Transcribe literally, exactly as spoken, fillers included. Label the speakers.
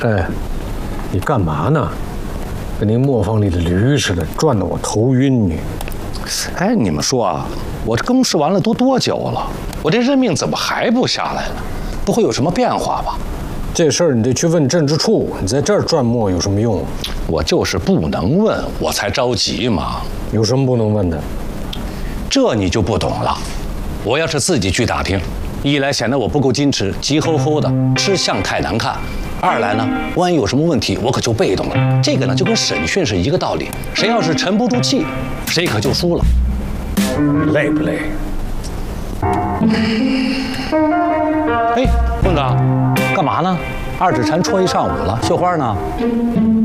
Speaker 1: 哎，你干嘛呢？跟那磨坊里的驴似的，转得我头晕你。
Speaker 2: 哎，你们说啊，我这公示完了都多久了？我这任命怎么还不下来呢？不会有什么变化吧？
Speaker 1: 这事儿你得去问政治处，你在这儿转磨有什么用？
Speaker 2: 我就是不能问，我才着急嘛。
Speaker 1: 有什么不能问的？
Speaker 2: 这你就不懂了。我要是自己去打听，一来显得我不够矜持，急吼吼的，吃相太难看；二来呢，万一有什么问题，我可就被动了。这个呢，就跟审讯是一个道理，谁要是沉不住气，谁可就输了。
Speaker 1: 累不累？
Speaker 2: 哎，孟长，干嘛呢？二指禅戳一上午了，绣花呢？